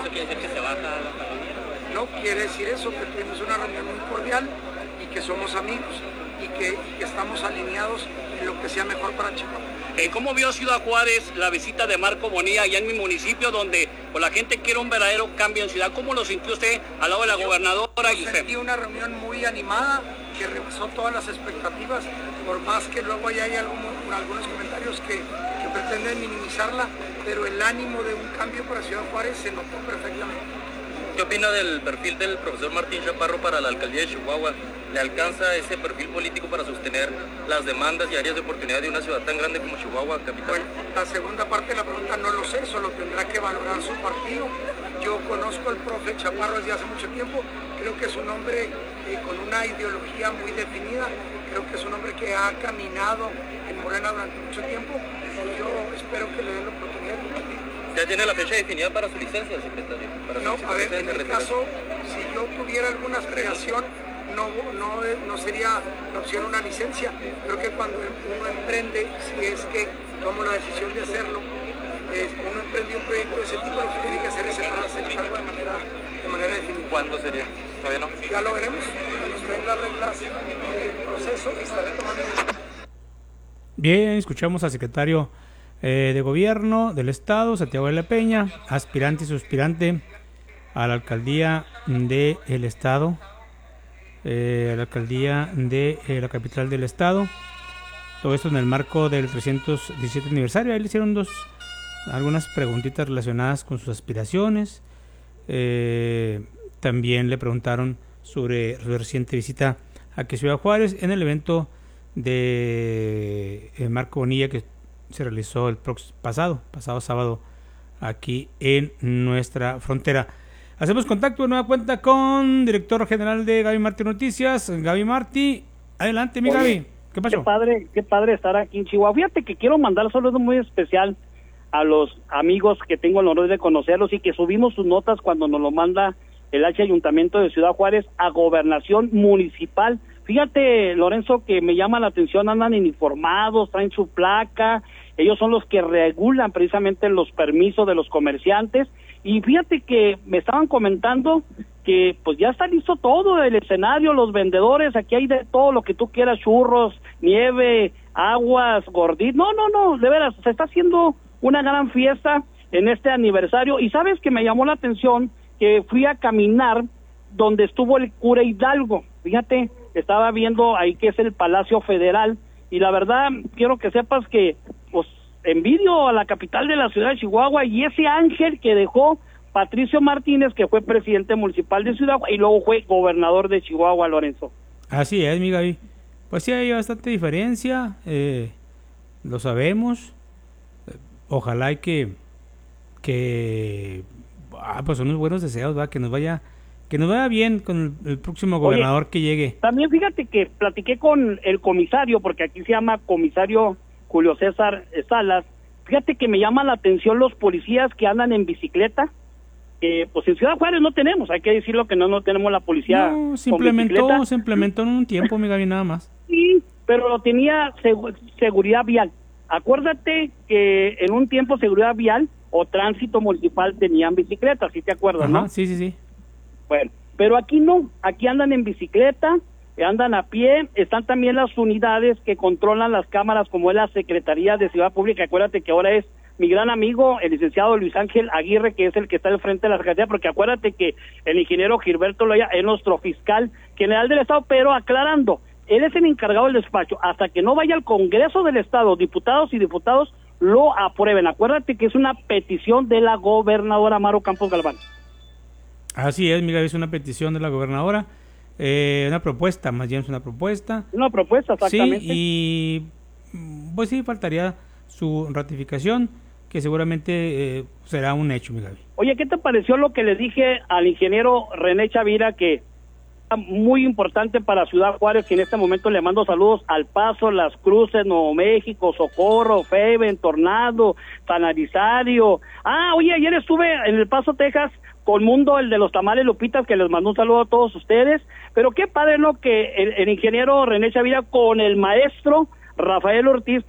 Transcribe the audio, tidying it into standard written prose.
quiere decir que se baja la alcaldía. No quiere decir eso, que tuvimos una reunión muy cordial y que somos amigos y que estamos alineados en lo que sea mejor para Chihuahua. ¿Cómo vio Ciudad Juárez la visita de Marco Bonilla allá en mi municipio, donde pues, la gente quiere un verdadero cambio en ciudad? ¿Cómo lo sintió usted al lado de la gobernadora? Yo sentí una reunión muy animada, que rebasó todas las expectativas, por más que luego hay algunos comentarios que pretenden minimizarla, pero el ánimo de un cambio para Ciudad Juárez se notó perfectamente. ¿Qué opina del perfil del profesor Martín Chaparro para la alcaldía de Chihuahua? ¿Le alcanza ese perfil político para sostener las demandas y áreas de oportunidad de una ciudad tan grande como Chihuahua, capital? Bueno, la segunda parte de la pregunta no lo sé, eso lo tendrá que valorar su partido. Yo conozco al profe Chaparro desde hace mucho tiempo, creo que es un hombre con una ideología muy definida, creo que es un hombre que ha caminado en Morena durante mucho tiempo y yo espero que le den la oportunidad de compartir. ¿Ya tiene la fecha definida para su licencia, secretario? No, a ver, en mi caso, si yo tuviera alguna aspiración, no sería la opción una licencia. Creo que cuando uno emprende, si es que tomo la decisión de hacerlo, uno emprende un proyecto de ese tipo, lo que tiene que hacer es aceptarlo de manera definida. ¿Cuándo sería? ¿Todavía no? Ya lo veremos, cuando estén las reglas del proceso, estaré tomando. Bien, escuchamos al secretario de Gobierno del Estado, Santiago de la Peña, aspirante y suspirante a la alcaldía del Estado, a la alcaldía de la capital del Estado. Todo esto en el marco del 317 aniversario. Ahí le hicieron algunas preguntitas relacionadas con sus aspiraciones. También le preguntaron sobre su reciente visita aquí a Ciudad Juárez en el evento de Marco Bonilla que se realizó el pasado sábado aquí en nuestra frontera. Hacemos contacto de nueva cuenta con director general de Gaby Martí Noticias, Gaby Martí. Adelante, mi Gaby. ¿Qué pasó? Qué padre estar aquí en Chihuahua. Fíjate que quiero mandar un saludo muy especial a los amigos que tengo el honor de conocerlos y que subimos sus notas cuando nos lo manda el Ayuntamiento de Ciudad Juárez a Gobernación Municipal. Fíjate, Lorenzo, que me llama la atención, andan informados, traen su placa, ellos son los que regulan precisamente los permisos de los comerciantes, y fíjate que me estaban comentando que pues ya está listo todo, el escenario, los vendedores, aquí hay de todo lo que tú quieras, churros, nieve, aguas, gorditos, no, de veras, se está haciendo una gran fiesta en este aniversario, y sabes que me llamó la atención que fui a caminar donde estuvo el cura Hidalgo, fíjate, estaba viendo ahí que es el Palacio Federal, y la verdad quiero que sepas que pues envidio a la capital de la ciudad de Chihuahua y ese ángel que dejó Patricio Martínez, que fue presidente municipal de Ciudad y luego fue gobernador de Chihuahua, Lorenzo. Así es, mi Gaby. Pues sí, hay bastante diferencia, lo sabemos. Ojalá y que pues son unos buenos deseos, ¿verdad? Que nos vaya bien con el próximo gobernador. Oye, que llegue. También fíjate que platiqué con el comisario, porque aquí se llama comisario Julio César Salas. Fíjate que me llama la atención los policías que andan en bicicleta. Pues en Ciudad Juárez no tenemos, hay que decirlo que no tenemos la policía. No, se implementó en un tiempo, mi Gaby, nada más. Sí, pero lo tenía seguridad vial. Acuérdate que en un tiempo seguridad vial o tránsito municipal tenían bicicletas, ¿sí te acuerdas? Ajá, ¿no? Sí. Bueno, pero aquí no, aquí andan en bicicleta, andan a pie, están también las unidades que controlan las cámaras, como es la Secretaría de Ciudad Pública. Acuérdate que ahora es mi gran amigo, el licenciado Luis Ángel Aguirre, que es el que está al frente de la Secretaría, porque acuérdate que el ingeniero Gilberto Loya es nuestro fiscal general del Estado, pero aclarando, él es el encargado del despacho, hasta que no vaya al Congreso del Estado, diputados y diputados lo aprueben. Acuérdate que es una petición de la gobernadora Maru Campos Galván. Así es, Miguel, es una petición de la gobernadora, una propuesta, más bien es una propuesta. Una propuesta, exactamente. Sí, y pues sí, faltaría su ratificación, que seguramente será un hecho, Miguel. Oye, ¿qué te pareció lo que le dije al ingeniero René Chavira, que muy importante para Ciudad Juárez, que en este momento le mando saludos al Paso, Las Cruces, Nuevo México, Socorro, Feben, Tornado, Sanarizario? Oye, ayer estuve en El Paso, Texas, con Mundo, el de los tamales Lupitas, que les mando un saludo a todos ustedes, pero qué padre, ¿no?, que el ingeniero René Chavira con el maestro Rafael Ortiz,